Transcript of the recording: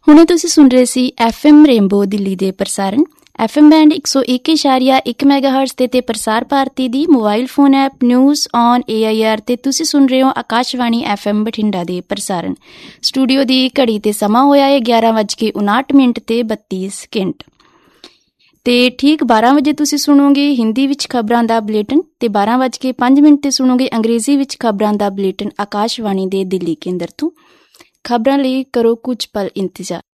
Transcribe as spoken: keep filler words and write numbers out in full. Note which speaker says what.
Speaker 1: ਹੁਣੇ ਤੁਸੀਂ ਸੁਣ ਰਹੇ ਸੀ ਐਫ ਐਮ ਰੇਨਬੋ ਦਿੱਲੀ ਦੇ ਪ੍ਰਸਾਰਣ। ਐਫ ਐਮ ਬੈਂਡ ਇੱਕ ਸੌ ਇੱਕ ਇਸ਼ਾਰੀਆ ਇੱਕ ਮੈਗਾ ਹਰਟਜ਼ ਤੇ, ਤੇ ਪ੍ਰਸਾਰ ਭਾਰਤੀ ਦੀ mobile phone app news on A I R ਤੇ ਤੁਸੀਂ ਸੁਣ ਰਹੇ ਹੋ ਆਕਾਸ਼ਵਾਣੀ ਐਫ ਐਮ ਬਠਿੰਡਾ ਦੇ ਪ੍ਰਸਾਰਣ। ਸਟੂਡੀਓ ਦੀ ਘੜੀ ਤੇ ਸਮਾਂ ਹੋਇਆ ਹੈ ਗਿਆਰਾਂ ਵੱਜ ਕੇ ਉਨਾਹਠ ਮਿੰਟ ਤੇ ਬੱਤੀ ਸਕਿੰਟ। ਤੇ ਠੀਕ ਬਾਰਾਂ ਵਜੇ ਤੁਸੀਂ ਸੁਣੋਗੇ ਹਿੰਦੀ ਵਿੱਚ ਖਬਰਾਂ ਦਾ ਬੁਲੇਟਿਨ ਤੇ ਬਾਰਾਂ ਵੱਜ ਕੇ ਪੰਜ ਮਿੰਟ ਤੇ ਸੁਣੋਗੇ ਅੰਗਰੇਜ਼ੀ ਵਿੱਚ ਖਬਰਾਂ ਦਾ ਬੁਲੇਟਿਨ ਆਕਾਸ਼ਵਾਣੀ ਦੇ ਦਿੱਲੀ ਕੇਂਦਰ ਤੋਂ। ਖਬਰਾਂ ਲਈ ਕਰੋ ਕੁਝ ਪਲ ਇੰਤਜ਼ਾਰ।